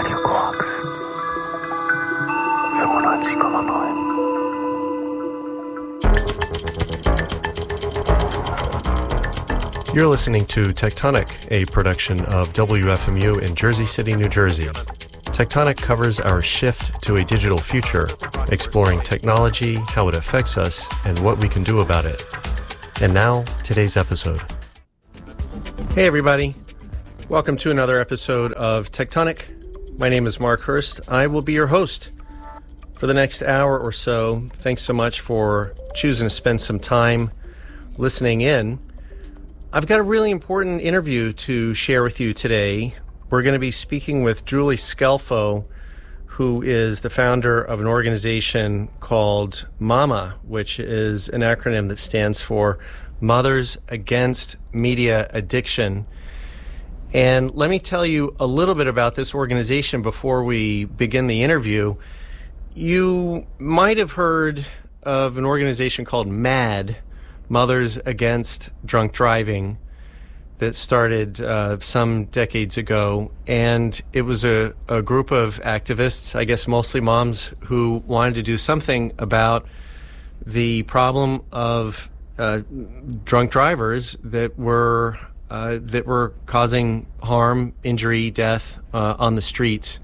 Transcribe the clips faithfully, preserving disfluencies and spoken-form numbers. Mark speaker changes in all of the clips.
Speaker 1: Radio Quarks fünfundneunzig Komma neun.
Speaker 2: You're listening to Tectonic, a production of W F M U in Jersey City, New Jersey. Tectonic covers our shift to a digital future, exploring technology, how it affects us, and what we can do about it. And now, today's episode. Hey everybody, welcome to another episode of Tectonic. My name is Mark Hurst. I will be your host for the next hour or so. Thanks so much for choosing to spend some time listening in. I've got a really important interview to share with you today. We're going to be speaking with Julie Scelfo, who is the founder of an organization called MAMA, which is an acronym that stands for Mothers Against Media Addiction. And let me tell you a little bit about this organization before we begin the interview. You might have heard of an organization called MAD, Mothers Against Drunk Driving, that started uh, some decades ago. And it was a, a group of activists, I guess mostly moms, who wanted to do something about the problem of uh, drunk drivers that were uh, that were causing harm, injury, death uh, on the streets.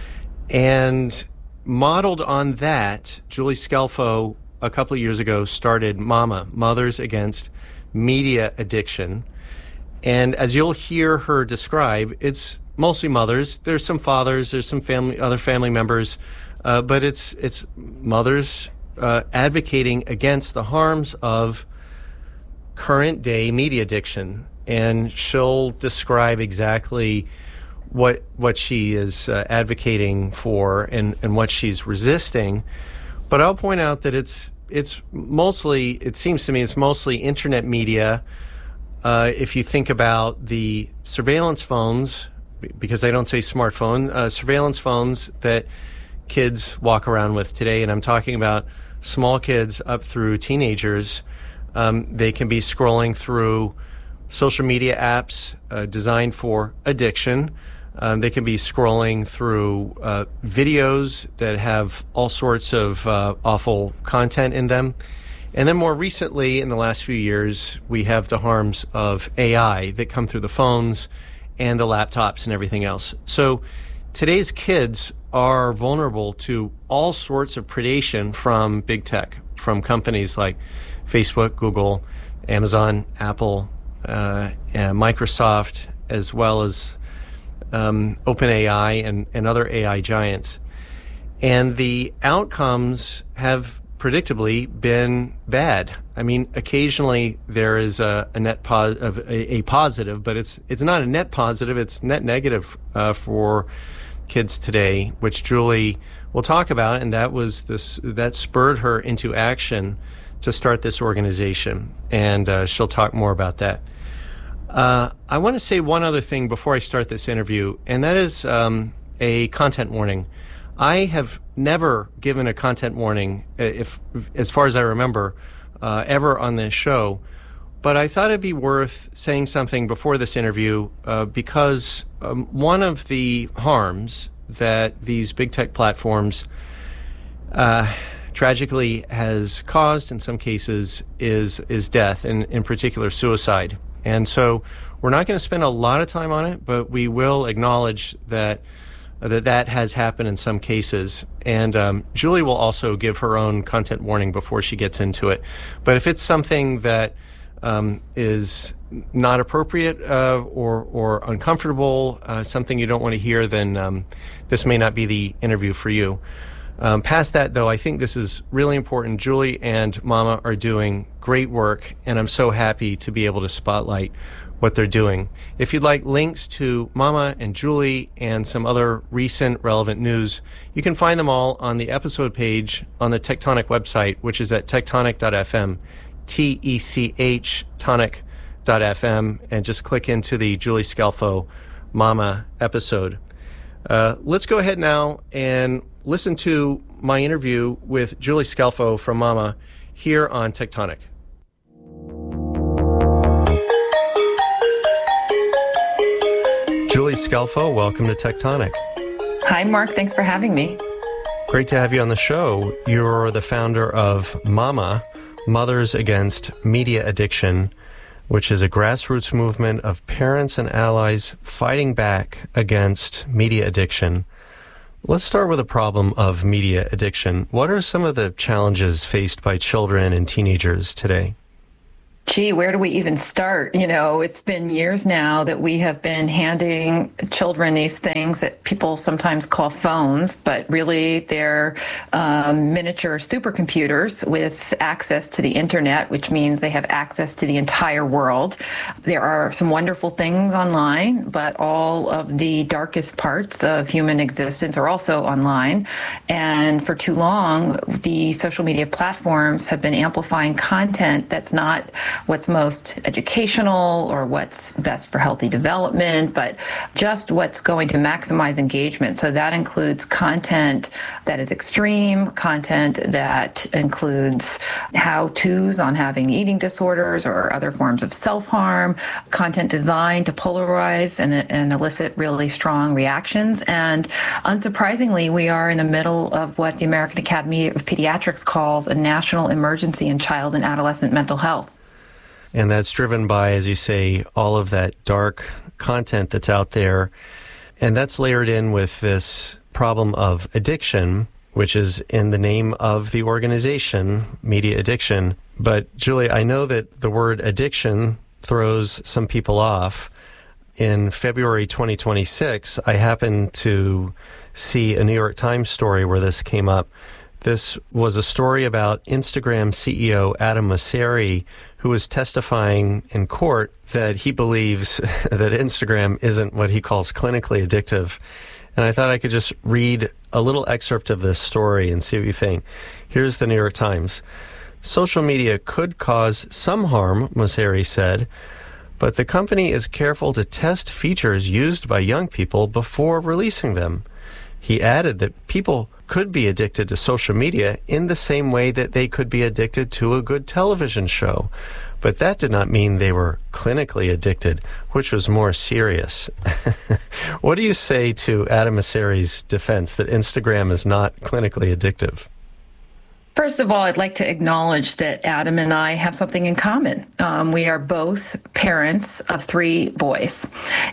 Speaker 2: And modeled on that, Julie Scelfo a couple of years ago started MAMA, Mothers Against Media Addiction. And as you'll hear her describe, it's mostly mothers. There's some fathers, there's some family, other family members, uh, but it's it's mothers uh, advocating against the harms of current day media addiction. And she'll describe exactly what what she is uh, advocating for and, and what she's resisting. But I'll point out that it's it's mostly, it seems to me, it's mostly internet media. Uh, if you think about the surveillance phones, because I don't say smartphone, uh, surveillance phones that kids walk around with today, and I'm talking about small kids up through teenagers, um, they can be scrolling through social media apps uh, designed for addiction. Um, they can be scrolling through uh, videos that have all sorts of uh, awful content in them. And then more recently, in the last few years, we have the harms of A I that come through the phones and the laptops and everything else. So today's kids are vulnerable to all sorts of predation from big tech, from companies like Facebook, Google, Amazon, Apple, uh, and Microsoft, as well as Um, OpenAI and, and other A I giants. And the outcomes have predictably been bad. I mean, occasionally there is a, a net pos- a, a positive, but it's it's not a net positive, it's net negative uh, for kids today, which Julie will talk about, and that was this that spurred her into action to start this organization. And uh, she'll talk more about that. Uh, I want to say one other thing before I start this interview, and that is um, a content warning. I have never given a content warning, if, as far as I remember, uh, ever on this show. But I thought it'd be worth saying something before this interview uh, because um, one of the harms that these big tech platforms uh, tragically has caused in some cases is is death, and in particular suicide. And so we're not going to spend a lot of time on it, but we will acknowledge that uh, that, that has happened in some cases. And um, Julie will also give her own content warning before she gets into it. But if it's something that um, is not appropriate uh, or, or uncomfortable, uh, something you don't want to hear, then um, this may not be the interview for you. Um, past that, though, I think this is really important. Julie and Mama are doing great work, and I'm so happy to be able to spotlight what they're doing. If you'd like links to Mama and Julie and some other recent relevant news, you can find them all on the episode page on the Tectonic website, which is at tectonic dot f m, T E C H, tonic dot f m, and just click into the Julie Scelfo Mama episode. Uh, let's go ahead now and listen to my interview with Julie Scelfo from MAMA here on Tectonic. Julie Scelfo, welcome to Tectonic.
Speaker 1: Hi, Mark. Thanks for having me.
Speaker 2: Great to have you on the show. You're the founder of MAMA, Mothers Against Media Addiction, which is a grassroots movement of parents and allies fighting back against media addiction. Let's start with the problem of media addiction. What are some of the challenges faced by children and teenagers today?
Speaker 1: Gee, where do we even start? You know, it's been years now that we have been handing children these things that people sometimes call phones, but really they're um, miniature supercomputers with access to the internet, which means they have access to the entire world. There are some wonderful things online, but all of the darkest parts of human existence are also online. And for too long, the social media platforms have been amplifying content that's not what's most educational or what's best for healthy development, but just what's going to maximize engagement. So that includes content that is extreme, content that includes how-tos on having eating disorders or other forms of self-harm, content designed to polarize and, and elicit really strong reactions. And unsurprisingly, we are in the middle of what the American Academy of Pediatrics calls a national emergency in child and adolescent mental health.
Speaker 2: And that's driven by, as you say, all of that dark content that's out there. And that's layered in with this problem of addiction, which is in the name of the organization, media addiction. But Julie, I know that the word addiction throws some people off. In February twenty twenty-six, I happened to see a New York Times story where this came up. This was a story about Instagram C E O Adam Mosseri, who was testifying in court that he believes that Instagram isn't what he calls clinically addictive. And I thought I could just read a little excerpt of this story and see what you think. Here's the New York Times. Social media could cause some harm, Mosseri said, but the company is careful to test features used by young people before releasing them. He added that people could be addicted to social media in the same way that they could be addicted to a good television show. But that did not mean they were clinically addicted, which was more serious. What do you say to Adam Mosseri's defense that Instagram is not clinically addictive?
Speaker 1: First of all, I'd like to acknowledge that Adam and I have something in common. Um, we are both parents of three boys.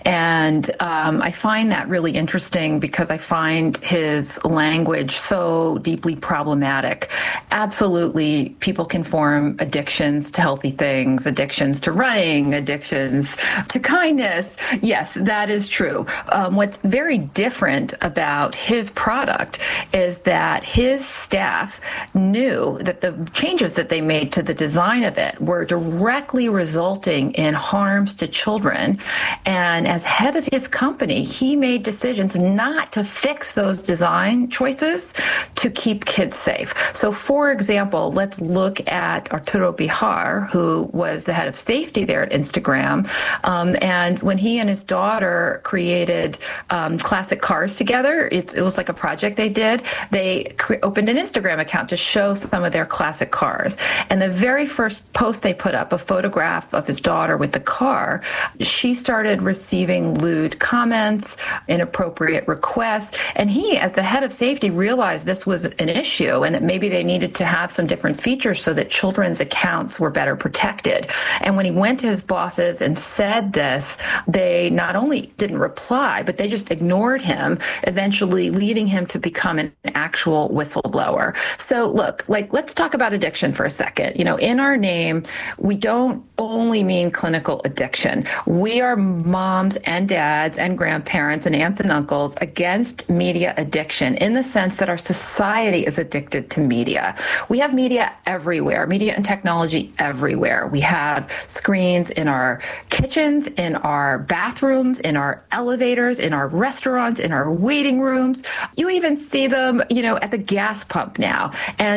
Speaker 1: And um, I find that really interesting because I find his language so deeply problematic. Absolutely, people can form addictions to healthy things, addictions to running, addictions to kindness. Yes, that is true. Um, what's very different about his product is that his staff knew that the changes that they made to the design of it were directly resulting in harms to children. And as head of his company, he made decisions not to fix those design choices to keep kids safe. So, for example, let's look at Arturo Bihar, who was the head of safety there at Instagram. Um, and when he and his daughter created um, classic cars together, it, it was like a project they did. They cre- opened an Instagram account to show some of their classic cars. And the very first post they put up, a photograph of his daughter with the car, she started receiving lewd comments, inappropriate requests. And he, as the head of safety, realized this was an issue and that maybe they needed to have some different features so that children's accounts were better protected. And when he went to his bosses and said this, they not only didn't reply, but they just ignored him, eventually leading him to become an actual whistleblower. So look, like, let's talk about addiction for a second. You know, in our name, we don't only mean clinical addiction. We are moms and dads and grandparents and aunts and uncles against media addiction in the sense that our society is addicted to media. We have media everywhere, media and technology everywhere. We have screens in our kitchens, in our bathrooms, in our elevators, in our restaurants, in our waiting rooms. You even see them, you know, at the gas pump now. And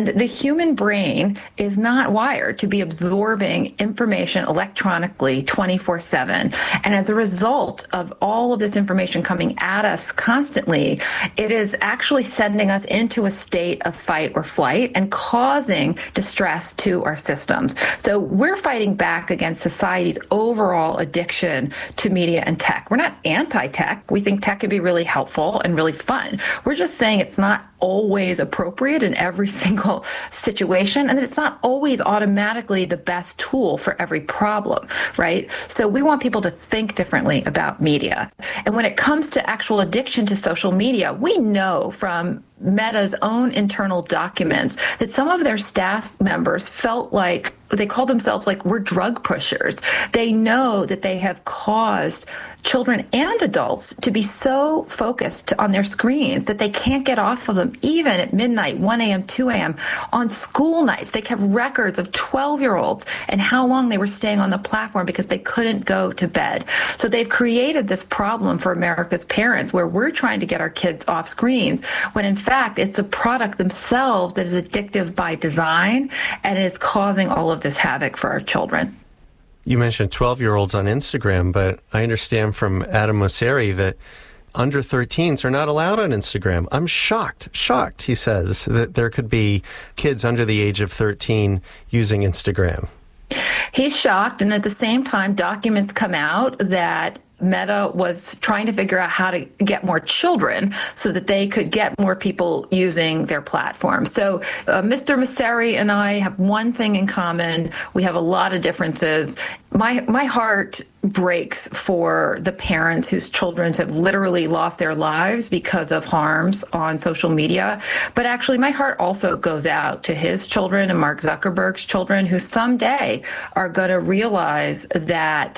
Speaker 1: And the human brain is not wired to be absorbing information electronically twenty-four seven. And as a result of all of this information coming at us constantly, it is actually sending us into a state of fight or flight and causing distress to our systems. So we're fighting back against society's overall addiction to media and tech. We're not anti-tech. We think tech can be really helpful and really fun. We're just saying it's not always appropriate in every single situation, and that it's not always automatically the best tool for every problem, right? So we want people to think differently about media. And when it comes to actual addiction to social media, we know from Meta's own internal documents that some of their staff members felt like they call themselves like we're drug pushers. They know that they have caused children and adults to be so focused on their screens that they can't get off of them, even at midnight, one a.m., two a.m. On school nights, they kept records of twelve-year-olds and how long they were staying on the platform because they couldn't go to bed. So they've created this problem for America's parents where we're trying to get our kids off screens when in fact it's the product themselves that is addictive by design and is causing all of this havoc for our children.
Speaker 2: You mentioned twelve-year-olds on Instagram, but I understand from Adam Mosseri that under thirteens are not allowed on Instagram. I'm shocked, shocked, he says, that there could be kids under the age of thirteen using Instagram.
Speaker 1: He's shocked, and at the same time, documents come out that Meta was trying to figure out how to get more children so that they could get more people using their platform. So uh, Mister Mosseri and I have one thing in common. We have a lot of differences. My my heart breaks for the parents whose children have literally lost their lives because of harms on social media. But actually, my heart also goes out to his children and Mark Zuckerberg's children who someday are going to realize that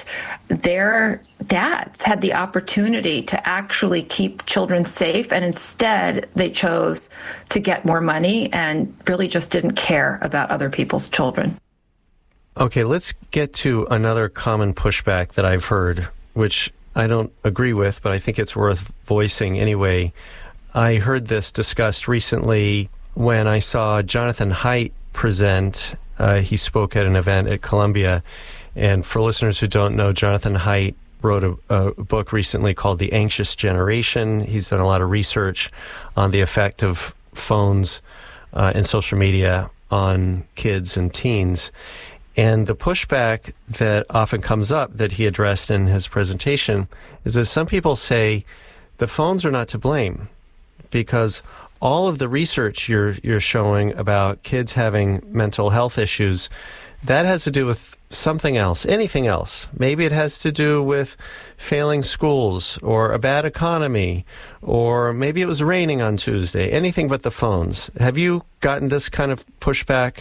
Speaker 1: their dads had the opportunity to actually keep children safe, and instead they chose to get more money and really just didn't care about other people's children.
Speaker 2: Okay, let's get to another common pushback that I've heard, which I don't agree with, but I think it's worth voicing anyway. I heard this discussed recently when I saw Jonathan Haidt present. Uh, he spoke at an event at Columbia. And for listeners who don't know, Jonathan Haidt wrote a, a book recently called The Anxious Generation. He's done a lot of research on the effect of phones uh, and social media on kids and teens. And the pushback that often comes up that he addressed in his presentation is that some people say the phones are not to blame because all of the research you're you're showing about kids having mental health issues, that has to do with something else, anything else. Maybe it has to do with failing schools or a bad economy, or maybe it was raining on Tuesday, anything but the phones. Have you gotten this kind of pushback?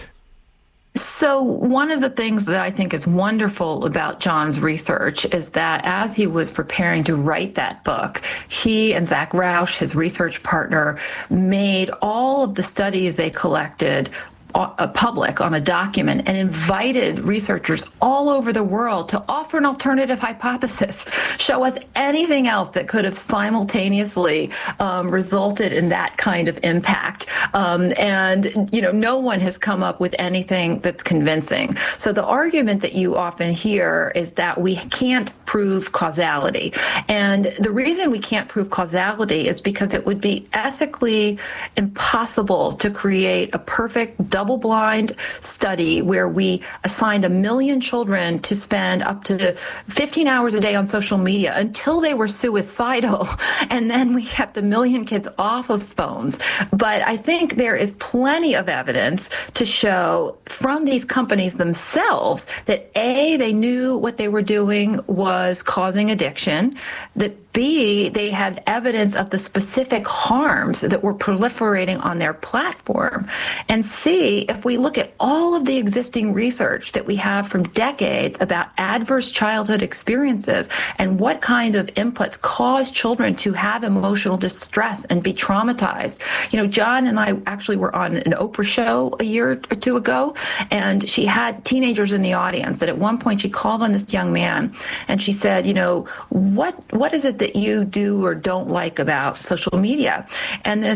Speaker 1: So one of the things that I think is wonderful about John's research is that as he was preparing to write that book, he and Zach Roush, his research partner, made all of the studies they collected a public on a document and invited researchers all over the world to offer an alternative hypothesis, show us anything else that could have simultaneously um, resulted in that kind of impact. Um, and, you know, no one has come up with anything that's convincing. So the argument that you often hear is that we can't prove causality. And the reason we can't prove causality is because it would be ethically impossible to create a perfect double double-blind study where we assigned a million children to spend up to fifteen hours a day on social media until they were suicidal, and then we kept a million kids off of phones. But I think there is plenty of evidence to show from these companies themselves that A, they knew what they were doing was causing addiction, that B, they had evidence of the specific harms that were proliferating on their platform. And C, if we look at all of the existing research that we have from decades about adverse childhood experiences and what kinds of inputs cause children to have emotional distress and be traumatized. You know, John and I actually were on an Oprah show a year or two ago, and she had teenagers in the audience. And at one point she called on this young man and she said, you know, what what is it that you do or don't like about social media? And this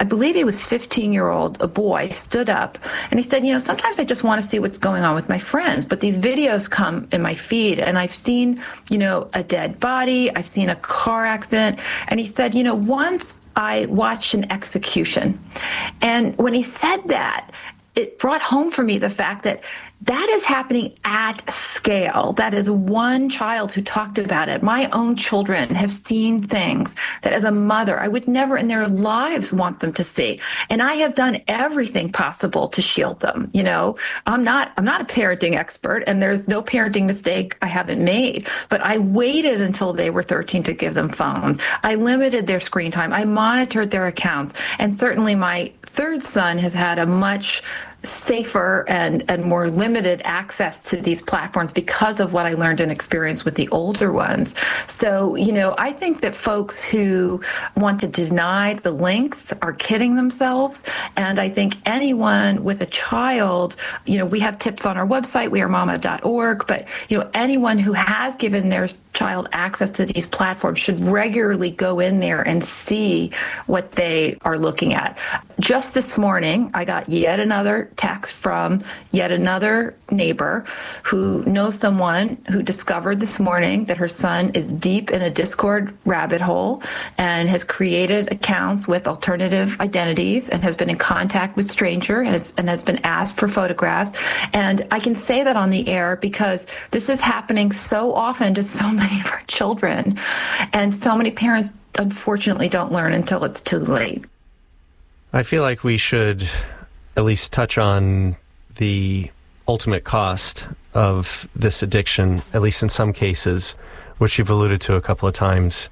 Speaker 1: I believe he was fifteen-year-old, a boy, stood up and he said, you know, sometimes I just want to see what's going on with my friends, but these videos come in my feed and I've seen, you know, a dead body, I've seen a car accident. And he said, you know, once I watched an execution. And when he said that, it brought home for me the fact that that is happening at scale. That is one child who talked about it. My own children have seen things that as a mother, I would never in their lives want them to see. And I have done everything possible to shield them. You know, I'm not, I'm not a parenting expert and there's no parenting mistake I haven't made, but I waited until they were thirteen to give them phones. I limited their screen time. I monitored their accounts. And certainly my third son has had a much safer and, and more limited access to these platforms because of what I learned and experienced with the older ones. So, you know, I think that folks who want to deny the links are kidding themselves. And I think anyone with a child, you know, we have tips on our website, we are mama dot org, but, you know, anyone who has given their child access to these platforms should regularly go in there and see what they are looking at. Just this morning, I got yet another text from yet another neighbor who knows someone who discovered this morning that her son is deep in a Discord rabbit hole and has created accounts with alternative identities and has been in contact with stranger and has, and has been asked for photographs. And I can say that on the air because this is happening so often to so many of our children. And so many parents, unfortunately, don't learn until it's too late.
Speaker 2: I feel like we should at least touch on the ultimate cost of this addiction, at least in some cases, which you've alluded to a couple of times.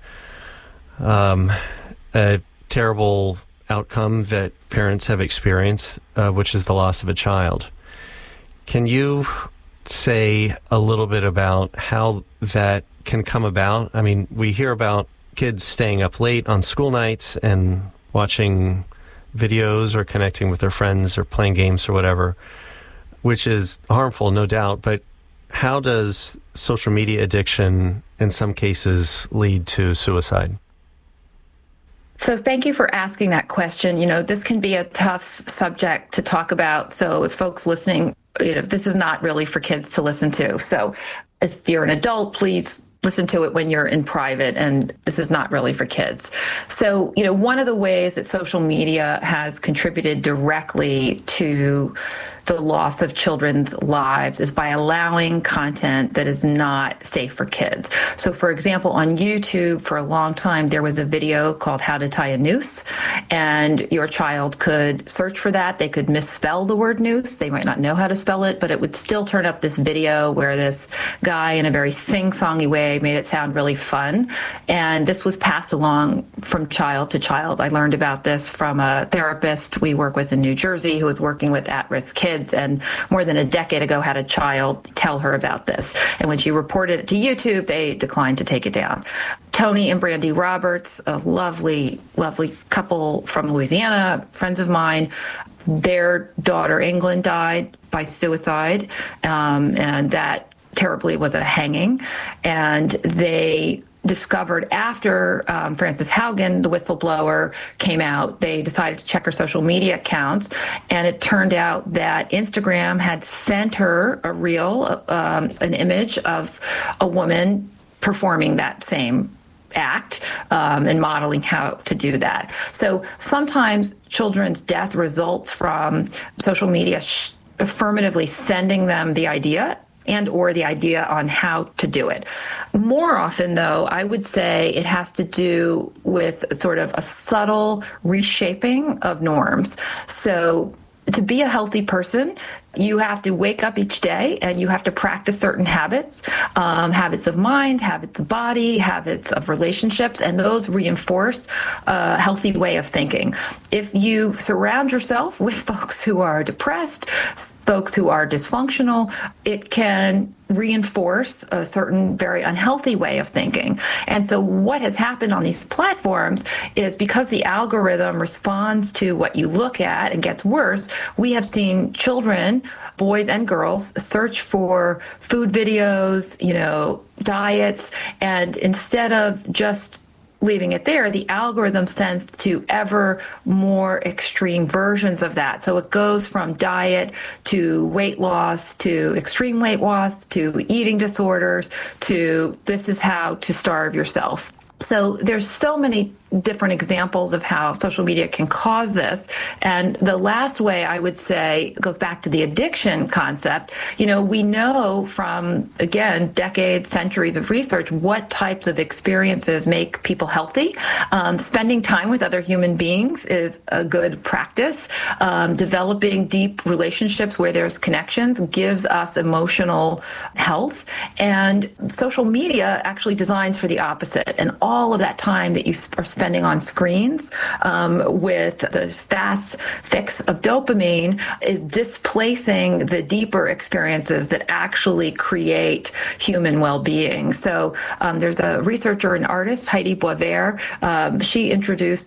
Speaker 2: Um, a terrible outcome that parents have experienced, uh, which is the loss of a child. Can you say a little bit about how that can come about? I mean, we hear about kids staying up late on school nights and watching videos or connecting with their friends or playing games or whatever, which is harmful, no doubt. But how does social media addiction in some cases lead to suicide?
Speaker 1: So thank you for asking that question. You know, this can be a tough subject to talk about. So if folks listening, you know, this is not really for kids to listen to. So if you're an adult, please listen to it when you're in private, and this is not really for kids. So, you know, one of the ways that social media has contributed directly to the loss of children's lives is by allowing content that is not safe for kids. So, for example, on YouTube, for a long time, there was a video called How to Tie a Noose, and your child could search for that. They could misspell the word noose. They might not know how to spell it, but it would still turn up this video where this guy, in a very sing-songy way, made it sound really fun. And this was passed along from child to child. I learned about this from a therapist we work with in New Jersey who was working with at-risk kids, and more than a decade ago had a child tell her about this. And when she reported it to YouTube, they declined to take it down. Tony and Brandy Roberts, a lovely, lovely couple from Louisiana, friends of mine, their daughter England died by suicide, um, and that terribly was a hanging. And they discovered after um, Frances Haugen, the whistleblower, came out, they decided to check her social media accounts, and it turned out that Instagram had sent her a reel, um, an image of a woman performing that same act um, and modeling how to do that. So sometimes children's death results from social media sh- affirmatively sending them the idea and or the idea on how to do it. More often, though, I would say it has to do with sort of a subtle reshaping of norms. So to be a healthy person, you have to wake up each day and you have to practice certain habits, um, habits of mind, habits of body, habits of relationships, and those reinforce a healthy way of thinking. If you surround yourself with folks who are depressed, folks who are dysfunctional, it can reinforce a certain very unhealthy way of thinking. And so what has happened on these platforms is because the algorithm responds to what you look at and gets worse, we have seen children, boys and girls, search for food videos, you know, diets, and instead of just leaving it there, the algorithm sends to ever more extreme versions of that. So it goes from diet to weight loss to extreme weight loss to eating disorders to this is how to starve yourself. So there's so many different examples of how social media can cause this. And the last way I would say goes back to the addiction concept. You know, we know from, again, decades, centuries of research, what types of experiences make people healthy. Um, spending time with other human beings is a good practice. Um, developing deep relationships where there's connections gives us emotional health. And social media actually designs for the opposite. And all of that time that you are spending spending on screens um, with the fast fix of dopamine is displacing the deeper experiences that actually create human well-being. So um, there's a researcher and artist, Heidi Boisvert. Um, she introduced